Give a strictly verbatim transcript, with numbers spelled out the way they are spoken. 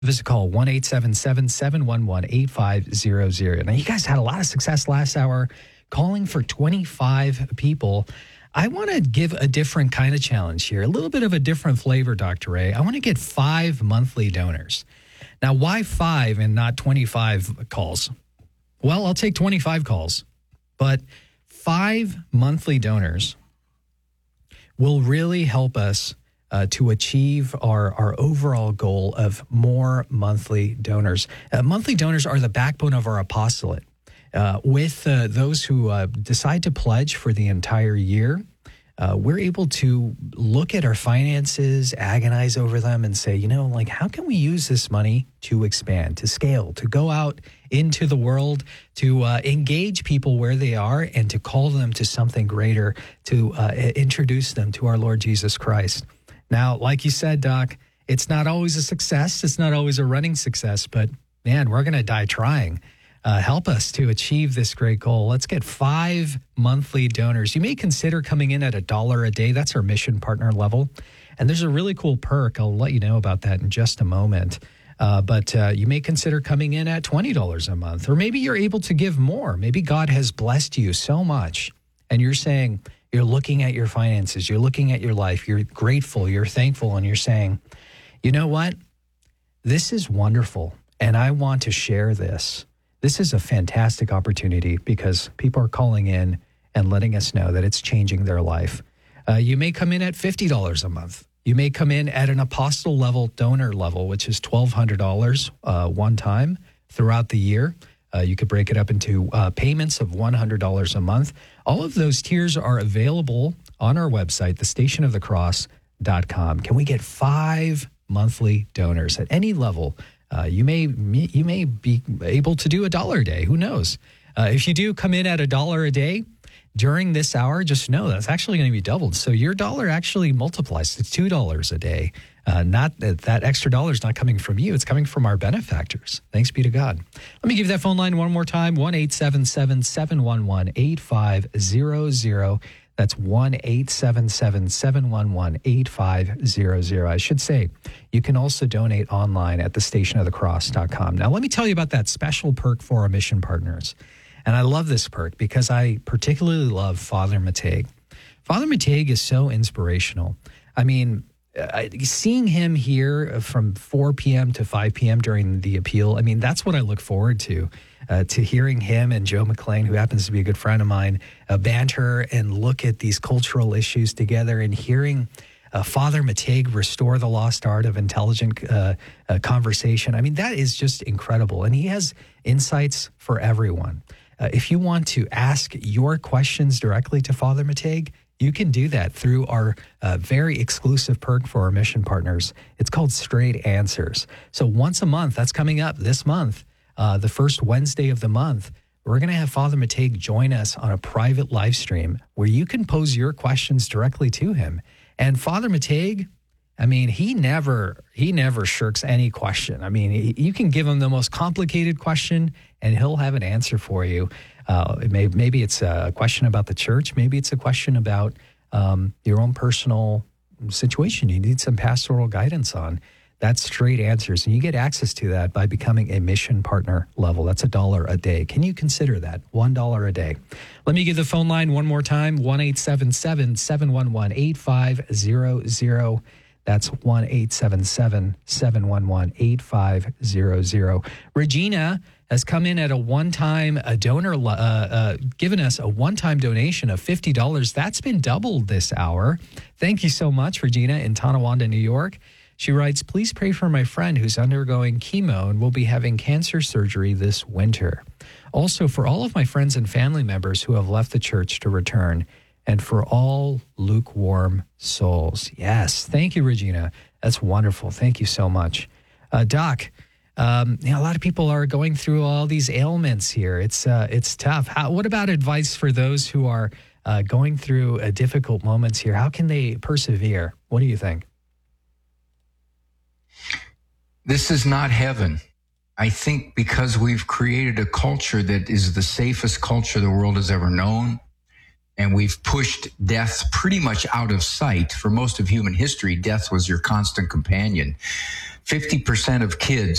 Give us a call, one eight seven seven, seven one one, eight five zero zero. Now, you guys had a lot of success last hour calling for twenty-five people. I want to give a different kind of challenge here, a little bit of a different flavor, Doctor Ray. I want to get five monthly donors. Now, why five and not twenty-five calls? Well, I'll take twenty-five calls, but five monthly donors will really help us Uh, to achieve our, our overall goal of more monthly donors. Uh, monthly donors are the backbone of our apostolate. Uh, with uh, those who uh, decide to pledge for the entire year, uh, we're able to look at our finances, agonize over them, and say, you know, like, how can we use this money to expand, to scale, to go out into the world, to uh, engage people where they are, and to call them to something greater, to uh, introduce them to our Lord Jesus Christ. Now, like you said, Doc, it's not always a success. It's not always a running success, but man, we're going to die trying. Uh, help us to achieve this great goal. Let's get five monthly donors. You may consider coming in at a dollar a day. That's our mission partner level. And there's a really cool perk. I'll let you know about that in just a moment. Uh, but uh, you may consider coming in at twenty dollars a month, or maybe you're able to give more. Maybe God has blessed you so much and you're saying, you're looking at your finances, you're looking at your life, you're grateful, you're thankful, and you're saying, you know what? This is wonderful, and I want to share this. This is a fantastic opportunity because people are calling in and letting us know that it's changing their life. Uh, you may come in at fifty dollars a month. You may come in at an apostle level, donor level, which is twelve hundred dollars uh, one time throughout the year. Uh, you could break it up into uh, payments of one hundred dollars a month. All of those tiers are available on our website, the station of the cross dot com. Can we get five monthly donors at any level? Uh, you may you may be able to do a dollar a day. Who knows? Uh, if you do come in at a dollar a day during this hour, just know that's actually going to be doubled. So your dollar actually multiplies to two dollars a day. Uh, not that, that extra dollar is not coming from you. It's coming from our benefactors. Thanks be to God. Let me give you that phone line one more time, one eight seven seven, seven one one, eight five zero zero. That's one eight seven seven, seven one one, eight five zero zero. I should say, you can also donate online at the station of the cross dot com. Now, let me tell you about that special perk for our mission partners. And I love this perk because I particularly love Father Mateg. Father Mateg is so inspirational. I mean, Uh, seeing him here from four p.m. to five p.m. during the appeal, I mean, that's what I look forward to, uh, to hearing him and Joe McLean, who happens to be a good friend of mine, uh, banter and look at these cultural issues together, and hearing uh, Father Mateg restore the lost art of intelligent uh, uh, conversation. I mean, that is just incredible. And he has insights for everyone. Uh, if you want to ask your questions directly to Father Mateg, you can do that through our uh, very exclusive perk for our mission partners. It's called Straight Answers. So once a month, that's coming up this month, uh, the first Wednesday of the month, we're going to have Father Mateg join us on a private live stream where you can pose your questions directly to him. And Father Mateg, I mean, he never he never shirks any question. I mean, he, you can give him the most complicated question and he'll have an answer for you. Uh, it may, maybe it's a question about the church. Maybe it's a question about um, your own personal situation you need some pastoral guidance on. That's Straight Answers. And you get access to that by becoming a mission partner level. That's a dollar a day. Can you consider that? One dollar a day. Let me give the phone line one more time, one eight seven seven, seven one one, eight five zero zero. That's one eight seven seven, seven one one, eight five zero zero. Regina has come in at a one-time a donor, uh, uh, given us a one-time donation of fifty dollars. That's been doubled this hour. Thank you so much, Regina, in Tonawanda, New York. She writes, please pray for my friend who's undergoing chemo and will be having cancer surgery this winter. Also, for all of my friends and family members who have left the church to return, and for all lukewarm souls. Yes, thank you, Regina. That's wonderful. Thank you so much. Uh, Doc, Um, you know, a lot of people are going through all these ailments here. It's uh, it's tough. How, what about advice for those who are uh, going through uh, difficult moments here? How can they persevere? What do you think? This is not heaven. I think because we've created a culture that is the safest culture the world has ever known, and we've pushed death pretty much out of sight. For most of human history, death was your constant companion. fifty percent of kids